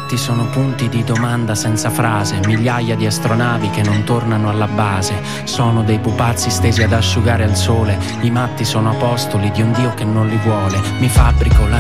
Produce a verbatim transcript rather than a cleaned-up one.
fatti sono punti di domanda senza frase, migliaia di astronavi che non tornano alla base. Sono dei pupazzi stesi ad asciugare al sole, i matti sono apostoli di un Dio che non li vuole. Mi fabbrico la